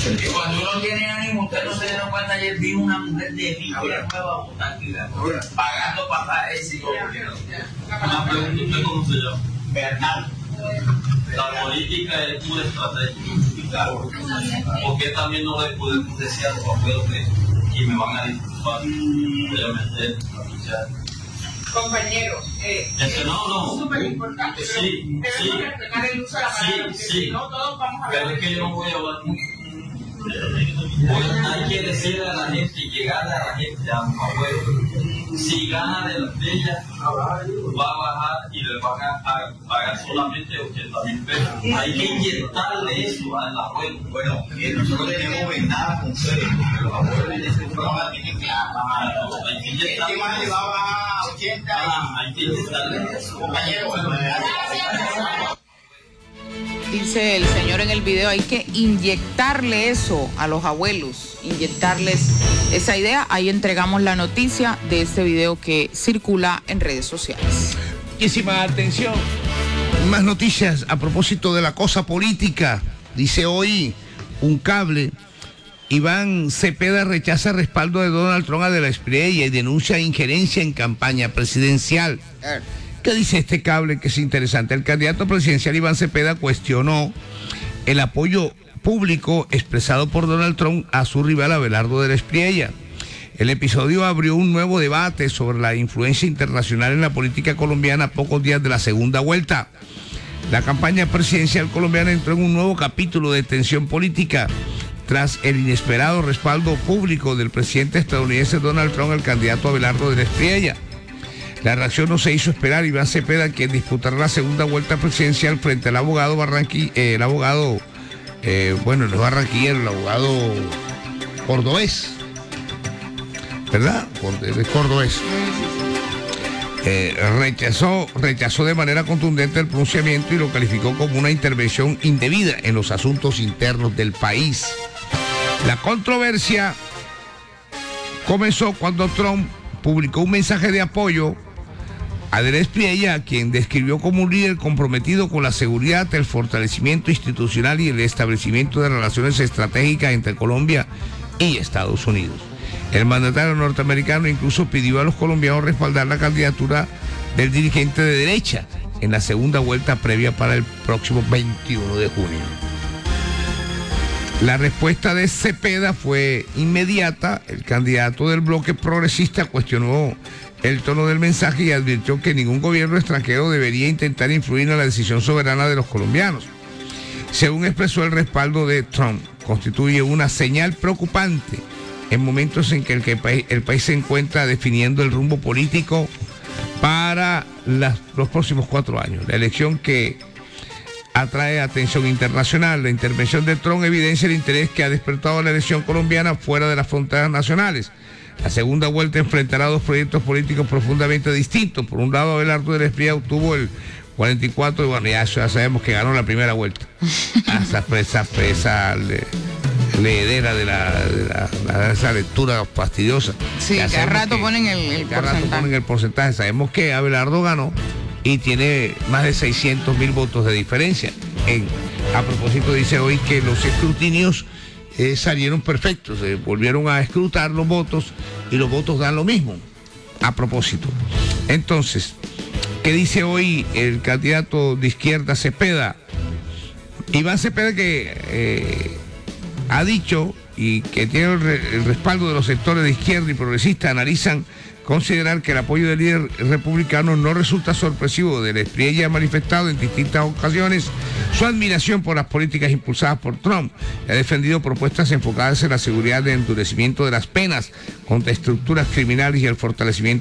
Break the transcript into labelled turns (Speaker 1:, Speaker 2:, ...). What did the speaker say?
Speaker 1: Y cuando uno tiene ánimo, usted no se dieron cuenta, ayer vino una mujer de mi nueva votar pagando pasajes y una pregunta, ¿usted cómo se llama? Bernal. La política es pura estrategia. ¿Por qué también no le podemos decir a los abuelos que me van a disculpar? Voy a meter a luchar.
Speaker 2: Compañero,
Speaker 1: no.
Speaker 2: Súper importante.
Speaker 1: Sí,
Speaker 2: debemos respetar el uso de la palabra.
Speaker 1: Sí.
Speaker 2: No todos vamos a ver.
Speaker 1: Pero es que yo no voy a hablar mucho. Hay que decirle a la gente y llegarle a la gente, a los abuelos, si gana de la estrella, va a bajar y le van a pagar solamente 80.000 pesos. Hay que inyectarle eso al abuelo. Bueno, nosotros tenemos ventaja con ustedes, porque los abuelos en ese programa tienen que bajar. Hay que inyectarle. Le va a bajar a 80. Hay que inyectarle eso. Compañero,
Speaker 3: dice el señor en el video, hay que inyectarle eso a los abuelos, inyectarles esa idea. Ahí entregamos la noticia de este video que circula en redes sociales.
Speaker 4: Muchísima atención. Más noticias a propósito de la cosa política. Dice hoy un cable: Iván Cepeda rechaza respaldo de Donald Trump a De la Espriella y denuncia injerencia en campaña presidencial. ¿Qué dice este cable? Que es interesante. El candidato presidencial Iván Cepeda cuestionó el apoyo público expresado por Donald Trump a su rival Abelardo de la Espriella. El episodio abrió un nuevo debate sobre la influencia internacional en la política colombiana a pocos días de la segunda vuelta. La campaña presidencial colombiana entró en un nuevo capítulo de tensión política tras el inesperado respaldo público del presidente estadounidense Donald Trump al candidato Abelardo de la Espriella. La reacción no se hizo esperar. Iván Cepeda, quien disputará la segunda vuelta presidencial frente al abogado el abogado cordobés, ¿verdad? Es cordobés. Rechazó de manera contundente el pronunciamiento y lo calificó como una intervención indebida en los asuntos internos del país. La controversia comenzó cuando Trump publicó un mensaje de apoyo a De la Espriella, a quien describió como un líder comprometido con la seguridad, el fortalecimiento institucional y el establecimiento de relaciones estratégicas entre Colombia y Estados Unidos. El mandatario norteamericano incluso pidió a los colombianos respaldar la candidatura del dirigente de derecha en la segunda vuelta previa para el próximo 21 de junio. La respuesta de Cepeda fue inmediata. El candidato del bloque progresista cuestionó el tono del mensaje y advirtió que ningún gobierno extranjero debería intentar influir en la decisión soberana de los colombianos. Según expresó, el respaldo de Trump constituye una señal preocupante en momentos en que el país se encuentra definiendo el rumbo político para los próximos 4 años. La elección que atrae atención internacional. La intervención de Trump evidencia el interés que ha despertado la elección colombiana fuera de las fronteras nacionales. La segunda vuelta enfrentará dos proyectos políticos profundamente distintos. Por un lado, Abelardo de la Espriella obtuvo el 44 y bueno, ya sabemos que ganó la primera vuelta. Esa leedera de esa lectura fastidiosa.
Speaker 3: Sí, cada rato ponen el
Speaker 4: porcentaje. Sabemos que Abelardo ganó y tiene más de 600.000 votos de diferencia. A propósito, dice hoy que los escrutinios salieron perfectos, se volvieron a escrutar los votos y los votos dan lo mismo. A propósito. Entonces, ¿qué dice hoy el candidato de izquierda Cepeda? Iván Cepeda, que ha dicho y que tiene el respaldo de los sectores de izquierda y progresista, analizan considerar que el apoyo del líder republicano no resulta sorpresivo. De la Espriella ha manifestado en distintas ocasiones su admiración por las políticas impulsadas por Trump. Ha defendido propuestas enfocadas en la seguridad de endurecimiento de las penas contra estructuras criminales y el fortalecimiento